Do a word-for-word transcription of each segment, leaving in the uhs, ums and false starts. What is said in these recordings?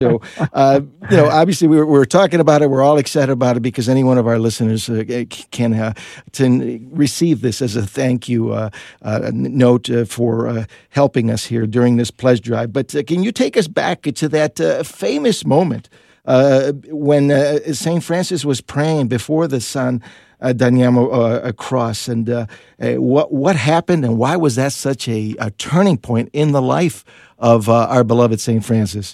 So, uh, you know, obviously we we're, we're talking about it. We're all excited about it because any one of our listeners uh, can uh, to receive this as a thank you uh, uh, note uh, for uh, helping us here during this pledge drive. But uh, can you take us back to that uh, famous moment uh, when uh, Saint Francis was praying before the San uh, Damiano uh, cross, and uh, uh, what what happened, and why was that such a, a turning point in the life of uh, our beloved Saint Francis?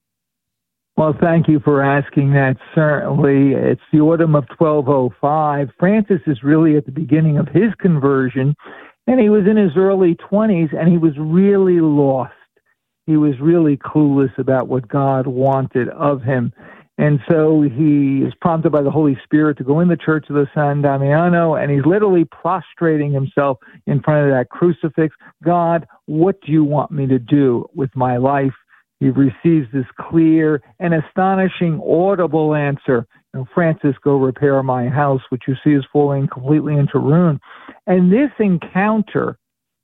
Well, thank you for asking that. Certainly, it's the autumn of twelve oh five. Francis is really at the beginning of his conversion, and he was in his early twenties, and he was really lost. He was really clueless about what God wanted of him. And so he is prompted by the Holy Spirit to go in the Church of the San Damiano, and he's literally prostrating himself in front of that crucifix. God, what do you want me to do with my life? He receives this clear and astonishing audible answer. You know, Francis, go repair my house, which you see is falling completely into ruin. And this encounter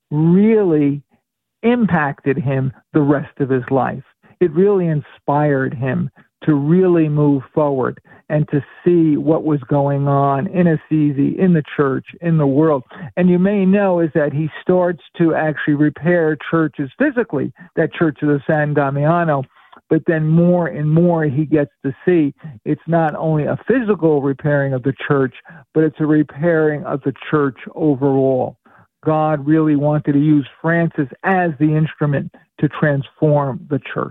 really impacted him the rest of his life. It really inspired him to really move forward and to see what was going on in Assisi, in the church, in the world. And you may know is that he starts to actually repair churches physically, that Church of the San Damiano, but then more and more he gets to see it's not only a physical repairing of the church, but it's a repairing of the church overall. God really wanted to use Francis as the instrument to transform the church.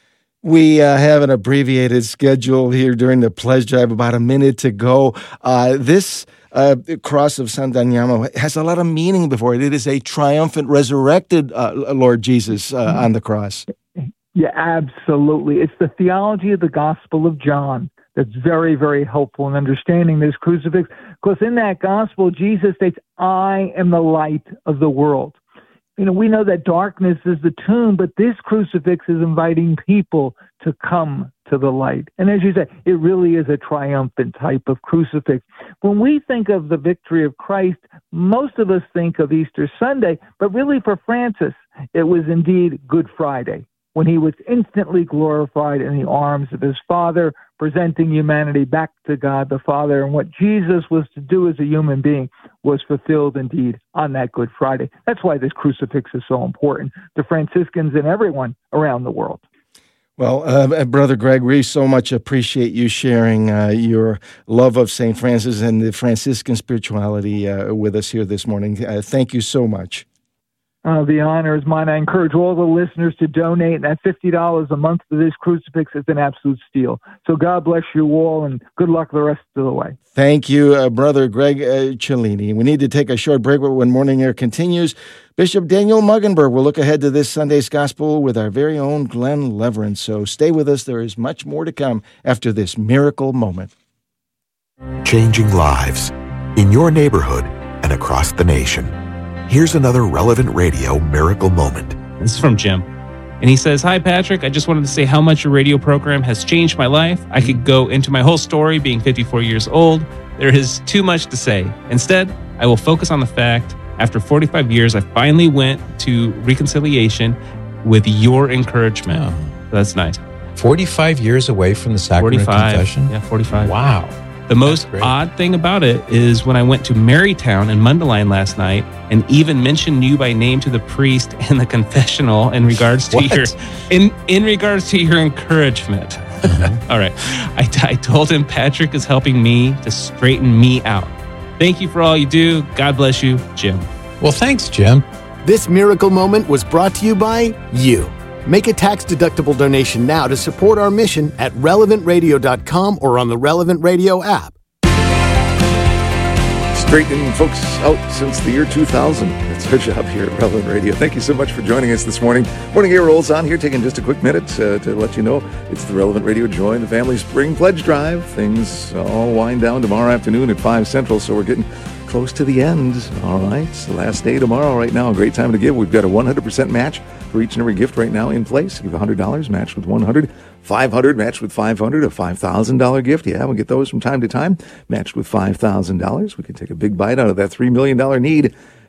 We uh, have an abbreviated schedule here during the pledge drive, about a minute to go. Uh, this uh, cross of San Damiano has a lot of meaning before it. It is a triumphant, resurrected uh, Lord Jesus uh, on the cross. Yeah, absolutely. It's the theology of the Gospel of John that's very, very helpful in understanding this crucifix. Because in that Gospel, Jesus states, I am the light of the world. You know, we know that darkness is the tomb, but this crucifix is inviting people to come to the light. And as you say, it really is a triumphant type of crucifix. When we think of the victory of Christ, most of us think of Easter Sunday, but really for Francis, it was indeed Good Friday, when he was instantly glorified in the arms of his Father, presenting humanity back to God the Father. And what Jesus was to do as a human being was fulfilled indeed on that Good Friday. That's why this crucifix is so important to Franciscans and everyone around the world. Well, uh, Brother Greg, we so much appreciate you sharing uh, your love of Saint Francis and the Franciscan spirituality uh, with us here this morning. Uh, thank you so much. Uh, the honor is mine. I encourage all the listeners to donate. And that fifty dollars a month for this crucifix is an absolute steal. So God bless you all, and good luck the rest of the way. Thank you, uh, Brother Greg uh, Cellini. We need to take a short break, but when Morning Air continues, Bishop Daniel Muggenberg will look ahead to this Sunday's Gospel with our very own Glenn Leverance. So stay with us. There is much more to come after this miracle moment. Changing lives in your neighborhood and across the nation. Here's another Relevant Radio miracle moment. This is from Jim. And he says, hi, Patrick. I just wanted to say how much your radio program has changed my life. I could go into my whole story being fifty-four years old. There is too much to say. Instead, I will focus on the fact after forty-five years, I finally went to reconciliation with your encouragement. Oh. So that's nice. forty-five years away from the sacrament of confession? Yeah, forty-five. Wow. The most odd thing about it is when I went to Marytown in Mundelein last night and even mentioned you by name to the priest in the confessional in regards to your in in regards to your encouragement. Mm-hmm. All right. I, I told him Patrick is helping me to straighten me out. Thank you for all you do. God bless you, Jim. Well, thanks, Jim. This miracle moment was brought to you by you. Make a tax-deductible donation now to support our mission at relevant radio dot com or on the Relevant Radio app. Straightening folks out since the year two thousand. That's our job here at Relevant Radio. Thank you so much for joining us this morning. Morning Air rolls on here, taking just a quick minute uh, to let you know it's the Relevant Radio Join the Family Spring Pledge Drive. Things all wind down tomorrow afternoon at five Central, so we're getting close to the end. All right, it's the last day tomorrow right now. A great time to give. We've got a one hundred percent match for each and every gift right now in place. Give one hundred dollars, matched with one hundred dollars. five hundred dollars matched with five hundred dollars, a five thousand dollars gift. Yeah, we'll get those from time to time, matched with five thousand dollars. We can take a big bite out of that three million dollars need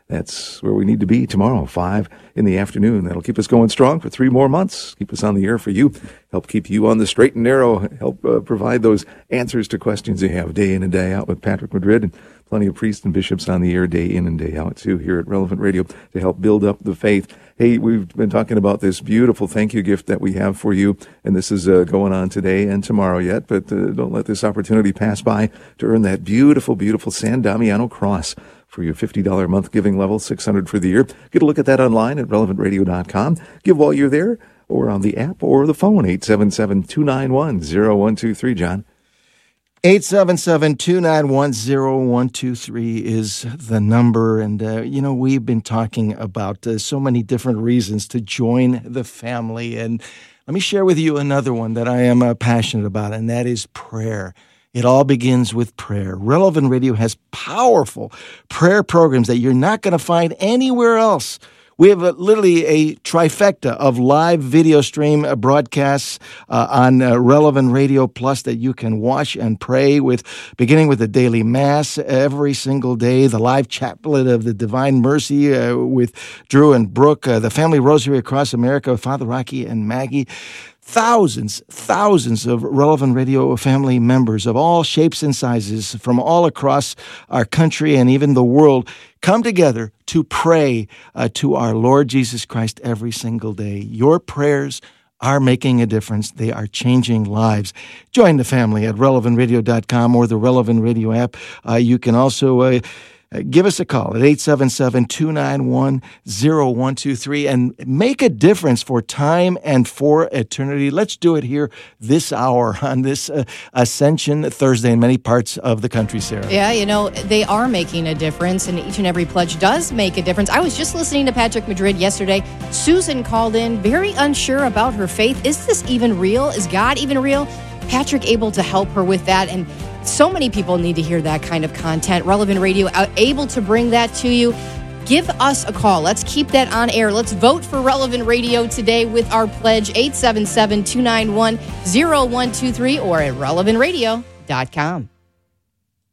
That's where we need to be tomorrow, five in the afternoon. That'll keep us going strong for three more months. Keep us on the air for you. Help keep you on the straight and narrow. Help uh, provide those answers to questions you have day in and day out with Patrick Madrid, and plenty of priests and bishops on the air day in and day out, too, here at Relevant Radio to help build up the faith. Hey, we've been talking about this beautiful thank you gift that we have for you, and this is uh, going on today and tomorrow yet, but uh, don't let this opportunity pass by to earn that beautiful, beautiful San Damiano cross for your fifty dollars a month giving level, six hundred dollars for the year. Get a look at that online at relevant radio dot com. Give while you're there, or on the app or the phone, eight seven seven, two nine one, zero one two three, John. eight seven seven, two nine one, zero one two three is the number. And, uh, you know, we've been talking about uh, so many different reasons to join the family. And let me share with you another one that I am uh, passionate about, and that is prayer. It all begins with prayer. Relevant Radio has powerful prayer programs that you're not going to find anywhere else. We have a, literally a trifecta of live video stream broadcasts uh, on uh, Relevant Radio Plus that you can watch and pray with, beginning with the daily Mass every single day, the live chaplet of the Divine Mercy uh, with Drew and Brooke, uh, the Family Rosary Across America with Father Rocky and Maggie. Thousands, thousands of Relevant Radio family members of all shapes and sizes from all across our country and even the world come together to pray uh, to our Lord Jesus Christ every single day. Your prayers are making a difference. They are changing lives. Join the family at relevant radio dot com or the Relevant Radio app. Uh, you can also uh, give us a call at eight seven seven, two nine one, zero one two three and make a difference for time and for eternity. Let's do it here this hour on this uh, Ascension Thursday in many parts of the country, Sarah. Yeah, you know, they are making a difference, and each and every pledge does make a difference. I was just listening to Patrick Madrid yesterday. Susan called in very unsure about her faith. Is this even real? Is God even real? Patrick able to help her with that, and so many people need to hear that kind of content. Relevant Radio able to bring that to you. Give us a call. Let's keep that on air. Let's vote for Relevant Radio today with our pledge, eight seven seven, two nine one, zero one two three or at relevant radio dot com.